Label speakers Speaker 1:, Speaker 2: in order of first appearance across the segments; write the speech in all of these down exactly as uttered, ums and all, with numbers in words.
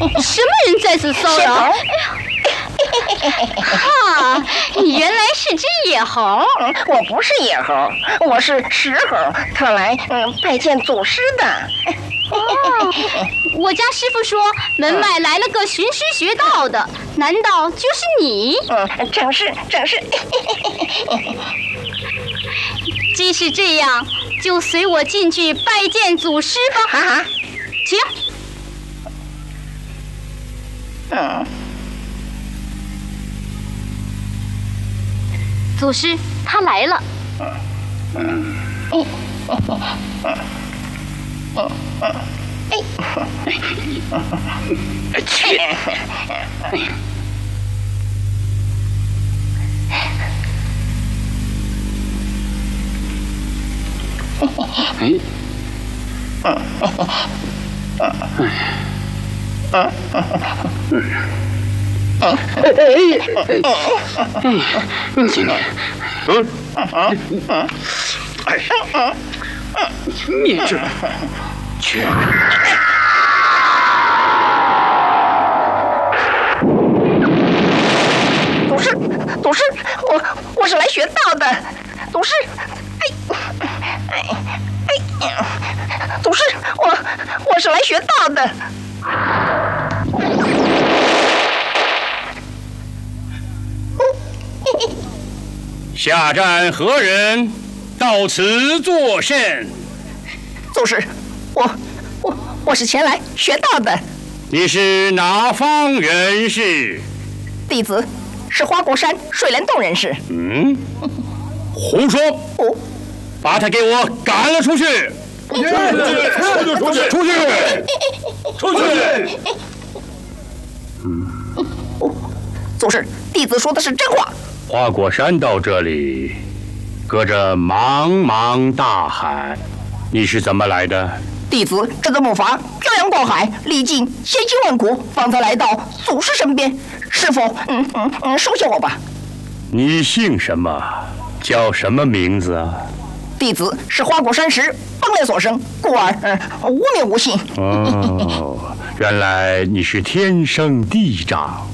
Speaker 1: 什么人在此骚扰？啊，你原来是只野猴。
Speaker 2: 我不是野猴，我是石猴，特来嗯拜见祖师的。
Speaker 1: 哦，我家师傅说门外来了个寻师学道的，难道就是你？
Speaker 2: 嗯，正是正是。
Speaker 1: 既是这样，就随我进去拜见祖师吧。
Speaker 2: 哈哈，
Speaker 1: 请。
Speaker 2: 嗯，
Speaker 1: 祖师他来了。
Speaker 2: 嗯嗯嗯嗯嗯哎，去！
Speaker 3: 哎，嗯嗯嗯嗯嗯，哎哎，你嗯嗯，哎，灭之，去！
Speaker 2: 祖师，祖师，我我是来学道的，祖师，哎哎哎，祖师，我我是来学道的。
Speaker 4: 下站何人？到此作甚？
Speaker 2: 祖师，我我我是前来学道的。
Speaker 4: 你是哪方人士？
Speaker 2: 弟子是花果山水帘洞人士。
Speaker 4: 嗯，胡说！
Speaker 2: 哦，
Speaker 4: 把他给我赶了出去！
Speaker 3: 出去！出去！
Speaker 4: 出去！
Speaker 3: 出去！
Speaker 2: 嗯，哦，祖师，弟子说的是真话。
Speaker 4: 花果山到这里，隔着茫茫大海，你是怎么来的？
Speaker 2: 弟子这个木筏漂洋过海，历尽千辛万苦，方才来到祖师身边。是否嗯嗯嗯收下我吧？
Speaker 4: 你姓什么？叫什么名字啊？
Speaker 2: 弟子是花果山时风雷所生，故而嗯无名无姓。
Speaker 4: 哦，原来你是天生地长。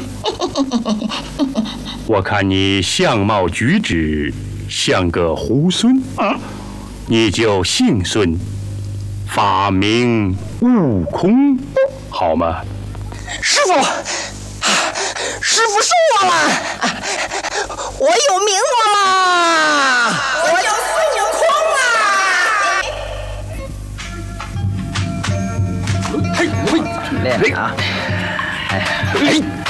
Speaker 4: 我看你相貌举止像个猢狲，
Speaker 2: 嗯，
Speaker 4: 你就姓孙，法名悟空，好吗？
Speaker 2: 师傅，师傅说我了，我有名字啦，我叫孙悟空啦。
Speaker 3: 嘿，嘿，练啊！哎，嘿。